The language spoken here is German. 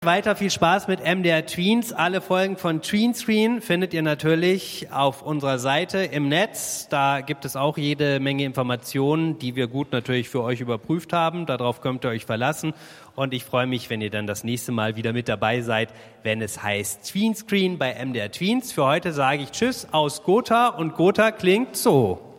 Weiter viel Spaß mit MDR Tweens. Alle Folgen von Tweenscreen findet ihr natürlich auf unserer Seite im Netz. Da gibt es auch jede Menge Informationen, die wir gut natürlich für euch überprüft haben. Darauf könnt ihr euch verlassen. Und ich freue mich, wenn ihr dann das nächste Mal wieder mit dabei seid, wenn es heißt Tweenscreen bei MDR Tweens. Für heute sage ich Tschüss aus Gotha und Gotha klingt so.